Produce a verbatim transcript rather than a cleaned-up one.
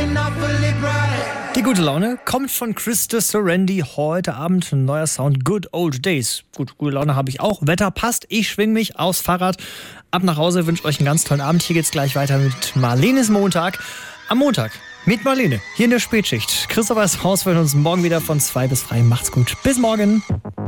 Die gute Laune kommt von Krista Serendi. Heute Abend ein neuer Sound, Good Old Days. Gut, gute Laune habe ich auch. Wetter passt, ich schwing mich aufs Fahrrad. Ab nach Hause, wünsche euch einen ganz tollen Abend. Hier geht's gleich weiter mit Marlenes Montag. Am Montag mit Marlene, hier in der Spätschicht. Christopher ist raus, wir hören uns morgen wieder von zwei bis drei. Macht's gut, bis morgen.